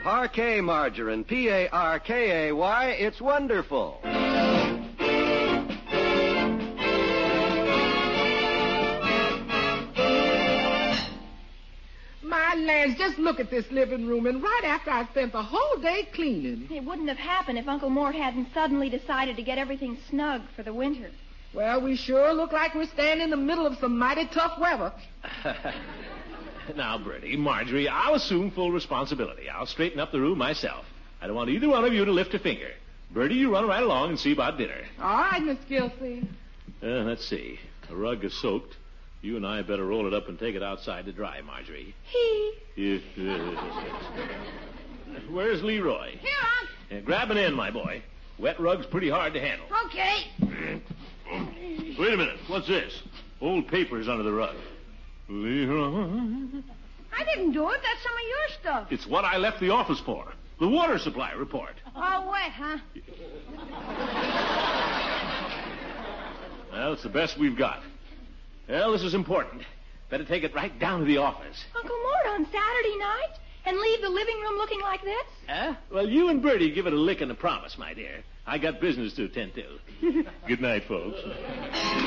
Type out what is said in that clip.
Parkay margarine, Parkay. It's wonderful. My lands, just look at this living room, and right after I spent the whole day cleaning. It wouldn't have happened if Uncle Mort hadn't suddenly decided to get everything snug for the winter. Well, we sure look like we're standing in the middle of some mighty tough weather. Now, Bertie, Marjorie, I'll assume full responsibility. I'll straighten up the room myself. I don't want either one of you to lift a finger. Bertie, you run right along and see about dinner. All right, Miss Gilsey. Let's see. The rug is soaked. You and I better roll it up and take it outside to dry, Marjorie. Where's Leroy? Here, Unc. Grab an end, my boy. Wet rug's pretty hard to handle. Okay. Wait a minute. What's this? Old papers under the rug. Leroy? I didn't do it. That's some of your stuff. It's what I left the office for. The water supply report. All wet, huh? Well, it's the best we've got. Well, this is important. Better take it right down to the office. Uncle Mort on Saturday night? And leave the living room looking like this? Huh? Well, you and Bertie give it a lick and a promise, my dear. I got business to attend to. Good night, folks.